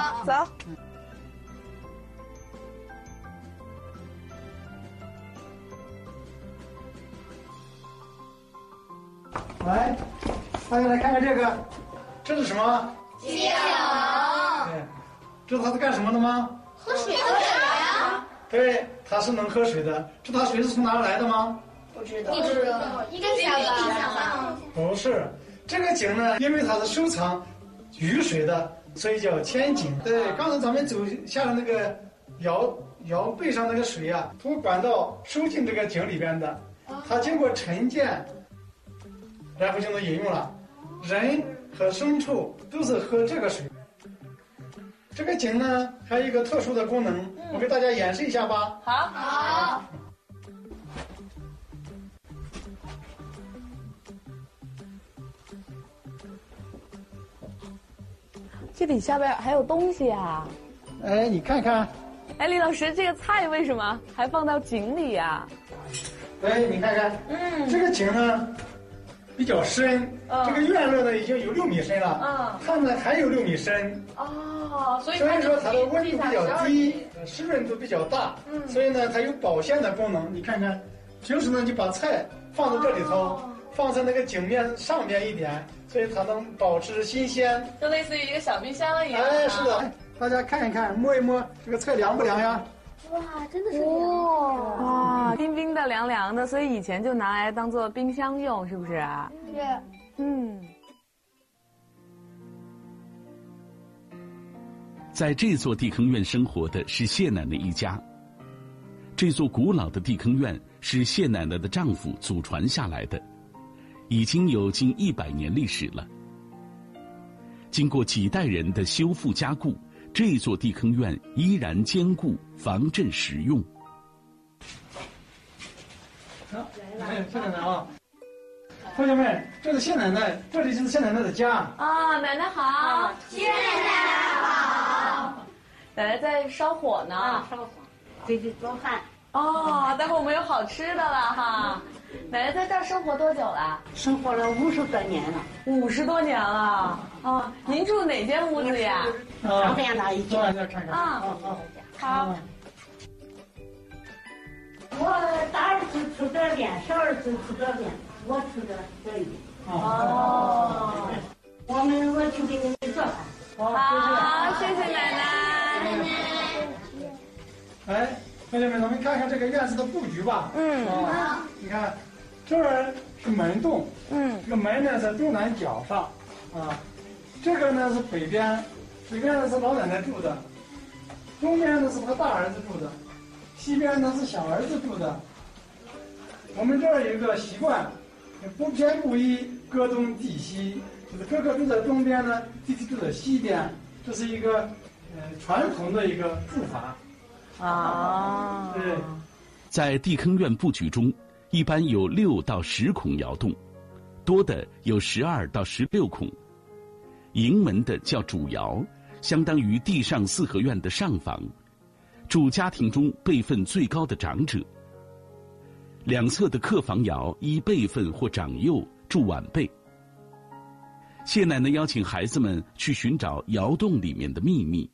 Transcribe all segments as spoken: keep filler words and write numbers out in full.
走。 来，大家来看看这个，这是什么？ 井。 对，知道它是干什么的吗？ 喝水喝水呀。 对，它是能喝水的。知道它水是从哪儿来的吗？ 不知道。不知道。应该是地上吧？ 不是，这个井呢，因为它是收藏雨水的，所以叫千井。对，刚才咱们走下来那个窑窑背上那个水啊，通过管道收进这个井里边的，它经过沉淀。然后就能饮用了，人和牲畜都是喝这个水。这个井呢，还有一个特殊的功能，嗯、我给大家演示一下吧。 好，好。这里下边还有东西啊！ 哎，你看看。 哎，李老师，这个菜为什么还放到井里呀？ 哎，你看看，嗯，这个井呢。比较深，嗯、这个院落呢已经有六米深了，嗯，它呢还有六米深， 哦，所以所以说它的温度比较低，湿润度比较大，嗯，所以呢它有保鲜的功能。你看看，平时呢就把菜放在这里头，哦、放在那个井面上面一点，所以它能保持新鲜， 就类似于一个小冰箱一样。 哎，是的，大家看一看，摸一摸，这个菜凉不凉呀？ 哇，真的是凉哇，冰冰的、凉凉的，所以以前就拿来当做冰箱用，是不是啊？ 是。 嗯。 在这座地坑院生活的是谢奶奶一家。这座古老的地坑院是谢奶奶的丈夫祖传下来的，已经有近一百年历史了。经过几代人的修复加固，这座地坑院依然坚固，防震实用。 好，来，谢奶奶啊！同学们，这是谢奶奶，这里就是谢奶奶的家。 啊，奶奶好， 谢奶奶好。 奶奶在烧火呢， 啊、烧火，回去做饭。 哦，待会儿我们有好吃的了哈。奶奶在这儿生活多久了？ 生活了五十多年了。 五十多年了啊！您住哪间屋子呀？ 上边那一间。 再看看啊，好。好。 我大儿子住这边，小儿子住这边，我住这这边。 哦。 我们我去给你们做饭。 好，谢谢奶奶。 哎。同学们，咱们看看这个院子的布局吧。嗯，啊，你看，这儿是门洞。嗯，这个门呢在东南角上，啊，这个呢是北边，北边呢是老奶奶住的，东边呢是他大儿子住的，西边呢是小儿子住的。我们这儿有一个习惯，不偏不倚，哥东弟西，就是哥哥住在东边呢，弟弟住在西边，这是一个呃传统的一个住法。 啊， 对， 在地坑院布局中，一般有六到十孔窑洞，多的有十二到十六孔。迎门的叫主窑，相当于地上四合院的上房，住家庭中辈分最高的长者。两侧的客房窑依辈分或长幼住晚辈。谢奶奶邀请孩子们去寻找窑洞里面的秘密。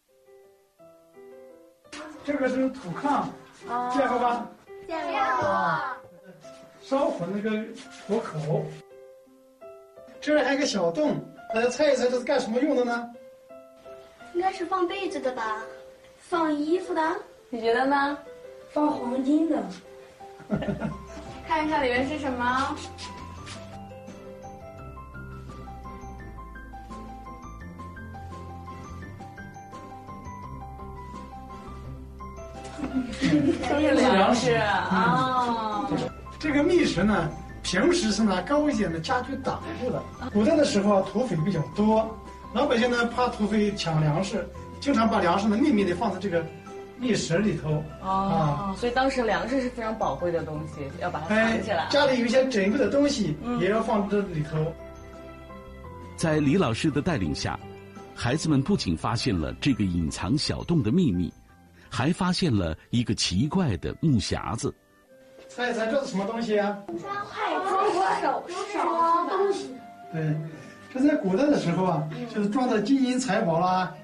这个是土炕，见过吧？ 见过。 烧火那个火口。这儿还有个小洞，大家猜一猜这是干什么用的呢？ 应该是放被子的吧，放衣服的。 你觉得呢？ 放黄金的。 看一看里面是什么？都是粮食啊。 这个密室呢，平时是拿高一点的家具挡住的。古代的时候，土匪比较多，老百姓呢怕土匪抢粮食，经常把粮食呢秘密的放在这个密室里头。 啊，所以当时粮食是非常宝贵的东西，要把它藏起来。 家里有一些珍贵的东西，也要放这里头。 在李老师的带领下，孩子们不仅发现了这个隐藏小洞的秘密，还发现了一个奇怪的木匣子。 猜一猜这是什么东西啊？ 快装手手东西。 对，这在古代的时候啊，就是装的金银财宝啦、